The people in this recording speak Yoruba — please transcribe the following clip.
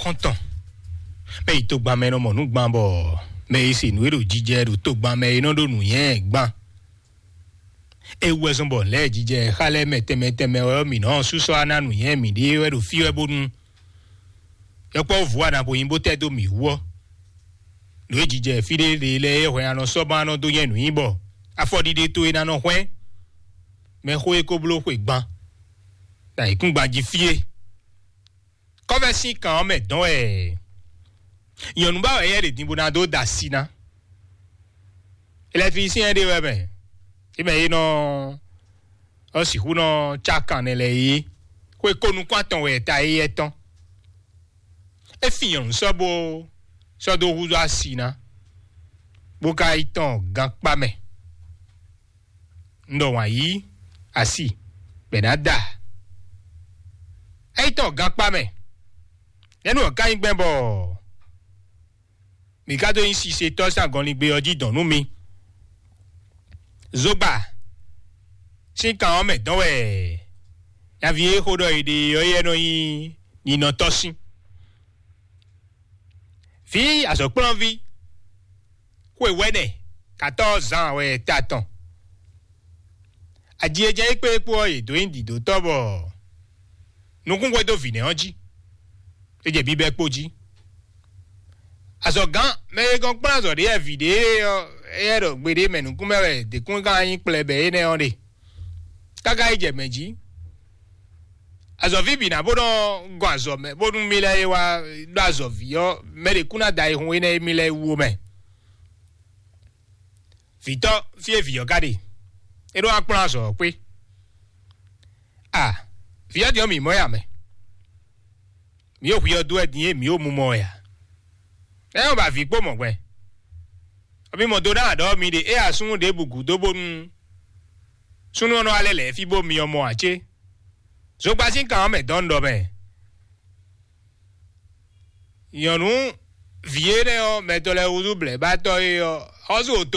30 ans. Mais il to gba me no mo nu gba bo. Mais c'est nous ero jije ro to gba me no do nu yen gba. E wo so bo le jije khale mete o mi no su so ana nu yen mi de ero fi e bonu. Yo po vo na bo yin bo te do mi wo. Lo jije fi de le e ho ya no so ba no do yen nu yin bo. Afodide to e na no hwen. Mais ho e ko blo ho gba. Ta ikun gba ji fie. Conversi quand même donc yonuba e de dibonado da sina électricien de webe e me no o si hu no chaka nele yi ko konu kwaton we ta yi eton e fiyon so do hu za sina bo ka iton gan pa me ndo wa yi asi benada e iton gan pa me yenu kan igben bo mi kado yin si se to sa gan li gbe oji donu mi zoba si kan o me don we ya vie hodo ide oye no yin ni no tosin fi aso plan vi we wede 14 ans we taton adie je pe po e do indi do to bo nukun we do vine onji eje bi be poji aso gan me gan plan so de video e ro gbede menu kun mewe de kun gan yin plebe ne on de kaga eje meji aso vi bi na bodo gan aso me bodun mi le wa do aso vi yo me de kuna dai hun ne mi le wo me vito fie vi yo gade e do plan so pe vi di o mi mo ya me mi o huyo do edin mi o mu mo ya e o ba fi po mo gbe obi mo do na do mi de e asun de bugu do bonu sunu no alele fi bo mi omo ache so gba sin kan me don do me yonu viene o metole uduble ba to yo ozu